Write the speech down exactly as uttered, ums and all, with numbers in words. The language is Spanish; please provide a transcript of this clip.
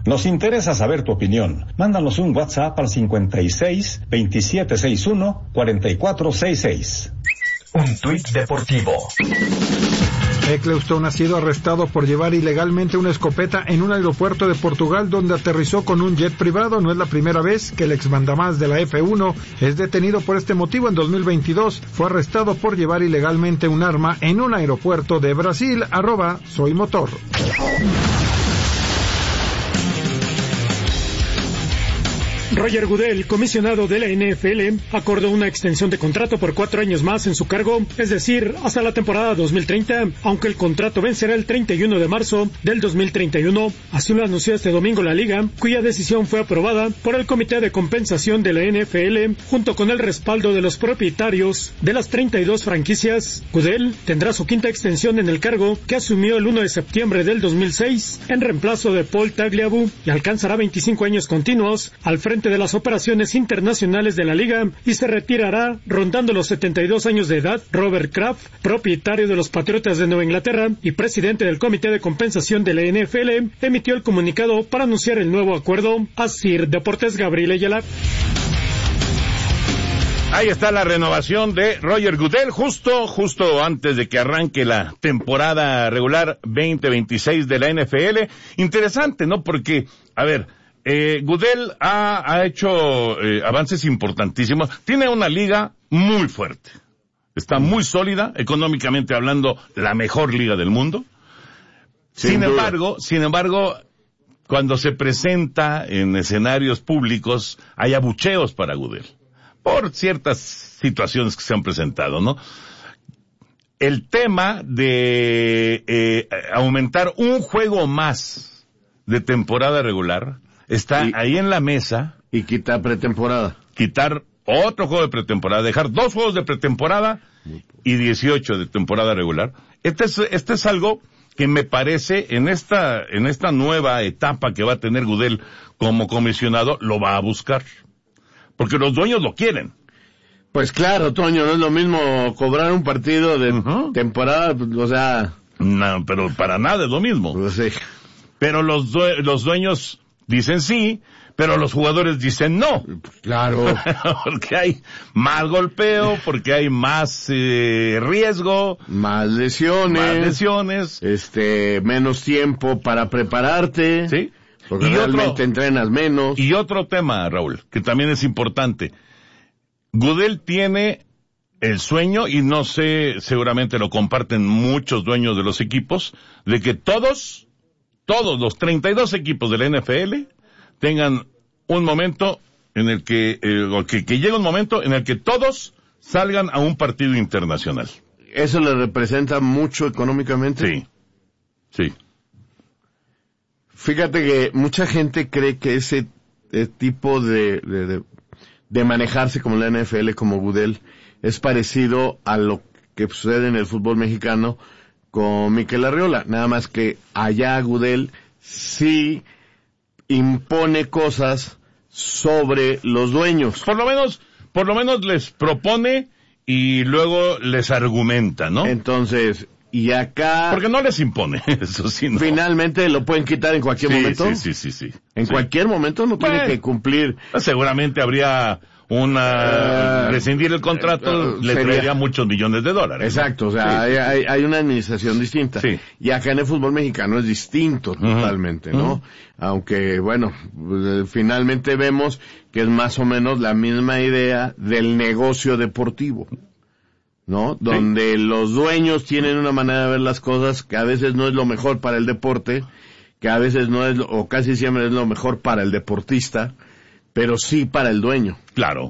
Nos interesa saber tu opinión. Mándanos un WhatsApp al cincuenta y seis, veintisiete sesenta y uno, cuarenta y cuatro sesenta y seis. Un tuit deportivo. Eccleston ha sido arrestado por llevar ilegalmente una escopeta en un aeropuerto de Portugal donde aterrizó con un jet privado. No es la primera vez que el exmandamás de la F uno es detenido por este motivo. En dos mil veintidós fue arrestado por llevar ilegalmente un arma en un aeropuerto de Brasil. Arroba Soy Motor. Roger Goodell, comisionado de la N F L, acordó una extensión de contrato por cuatro años más en su cargo, es decir, hasta la temporada dos mil treinta, aunque el contrato vencerá el treinta y uno de marzo del dos mil treinta y uno. Así lo anunció este domingo la Liga, cuya decisión fue aprobada por el Comité de Compensación de la N F L, junto con el respaldo de los propietarios de las treinta y dos franquicias. Goodell tendrá su quinta extensión en el cargo, que asumió el uno de septiembre del dos mil seis, en reemplazo de Paul Tagliabue, y alcanzará veinticinco años continuos al frente de las operaciones internacionales de la liga y se retirará rondando los setenta y dos años de edad. Robert Kraft, propietario de los Patriotas de Nueva Inglaterra y presidente del Comité de Compensación de la N F L, emitió el comunicado para anunciar el nuevo acuerdo. Asir Deportes, Gabriel Ayala. Ahí está la renovación de Roger Goodell, justo, justo antes de que arranque la temporada regular veinte veintiséis de la N F L. Interesante, ¿no? Porque, a ver, Eh, Goodell ha, ha hecho eh, avances importantísimos. Tiene una liga muy fuerte. Está muy sólida, económicamente hablando, la mejor liga del mundo. Sin, sin embargo, sin embargo, cuando se presenta en escenarios públicos, hay abucheos para Goodell. Por ciertas situaciones que se han presentado, ¿no? El tema de eh, aumentar un juego más de temporada regular está y, ahí en la mesa. Y quitar pretemporada. Quitar otro juego de pretemporada, dejar dos juegos de pretemporada y dieciocho de temporada regular. Este es, este es algo que me parece en esta, en esta nueva etapa que va a tener Goodell como comisionado, lo va a buscar. Porque los dueños lo quieren. Pues claro, Toño, no es lo mismo cobrar un partido de uh-huh. temporada, o sea. No, pero para nada es lo mismo. Pues sí. Pero los, due- los dueños dicen sí, pero los jugadores dicen no. Claro. Porque hay más golpeo, porque hay más eh, riesgo. Más lesiones. Más lesiones. Este, menos tiempo para prepararte. Sí. Porque y realmente otro, entrenas menos. Y otro tema, Raúl, que también es importante. Goodell tiene el sueño, y no sé, seguramente lo comparten muchos dueños de los equipos, de que todos... todos los treinta y dos equipos de la N F L tengan un momento en el que, eh, que, que llegue un momento en el que todos salgan a un partido internacional. ¿Eso le representa mucho económicamente? Sí, sí. Fíjate que mucha gente cree que ese eh, tipo de, de, de, de manejarse como la N F L, como Goodell, es parecido a lo que sucede en el fútbol mexicano con Mikel Arriola, nada más que allá Goodell sí impone cosas sobre los dueños. Por lo menos, por lo menos les propone y luego les argumenta, ¿no? Entonces, y acá... Porque no les impone, eso sí, no. Finalmente lo pueden quitar en cualquier sí, momento. Sí, sí, sí, sí. En sí. cualquier momento no bueno, tiene que cumplir. Seguramente habría una... Uh, rescindir el contrato uh, le sería, traería muchos millones de dólares. Exacto, ¿no? O sea, sí, hay, sí. Hay, hay una administración distinta. Sí. Y acá en el fútbol mexicano es distinto uh-huh. totalmente, ¿no? Uh-huh. Aunque, bueno, pues, finalmente vemos que es más o menos la misma idea del negocio deportivo, ¿no? Donde sí. los dueños tienen una manera de ver las cosas que a veces no es lo mejor para el deporte, que a veces no es, o casi siempre es lo mejor para el deportista, pero sí para el dueño. Claro.